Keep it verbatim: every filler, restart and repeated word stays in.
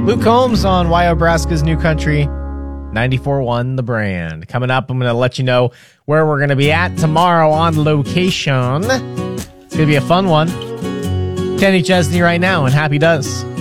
Luke Combs on Wyobraska's New Country, ninety-four point one The Brand. Coming up, I'm going to let you know where we're going to be at tomorrow on location. It's going to be a fun one. Kenny Chesney right now, and Happy Does.